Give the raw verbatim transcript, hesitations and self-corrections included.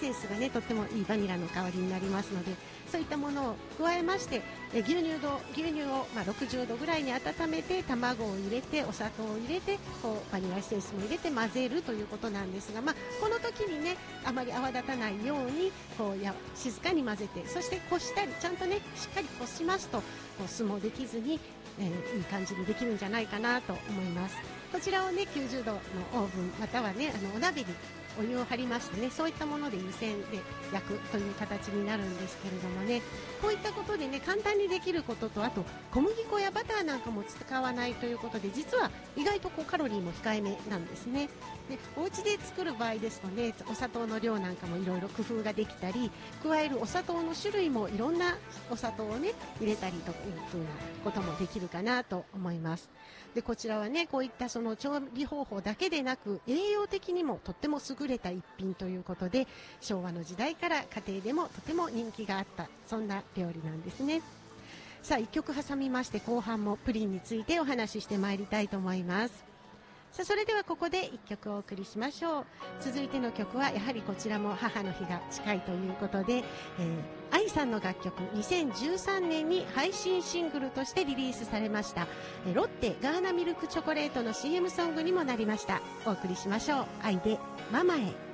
センスがねとってもいいバニラの香りになりますので、そういったものを加えまして、え牛乳度牛乳をまあろくじゅうどぐらいに温めて、卵を入れてお砂糖を入れて、こうバニラエッセンスも入れて混ぜるということなんですが、まあ、この時にねあまり泡立たないようにこうや静かに混ぜて、そしてこしたりちゃんとねしっかりこしますと、こう酢もできずに、えー、いい感じにできるんじゃないかなと思います。こちらをねきゅうじゅうどのオーブンまたはねあのお鍋にお湯を張りましてね、そういったもので湯煎で焼くという形になるんですけれどもね、こういったことでね簡単にできることと、あと小麦粉やバターなんかも使わないということで、実は意外とこうカロリーも控えめなんですね。でお家で作る場合ですとね、お砂糖の量なんかもいろいろ工夫ができたり、加えるお砂糖の種類もいろんなお砂糖をね入れたりというふうなこともできるかなと思います。でこちらはねこういったその調理方法だけでなく、栄養的にもとっても優れた一品ということで、昭和の時代から家庭でもとても人気があった、そんな料理なんですね。さあいっきょく挟みまして、後半もプリンについてお話ししてまいりたいと思います。さあそれではここでいっきょくお送りしましょう。続いての曲はやはりこちらも母の日が近いということで、えー、愛さんの楽曲、にせんじゅうさんねんに配信シングルとしてリリースされました、えー、ロッテガーナミルクチョコレートの シーエム ソングにもなりました。お送りしましょう。愛でママへ。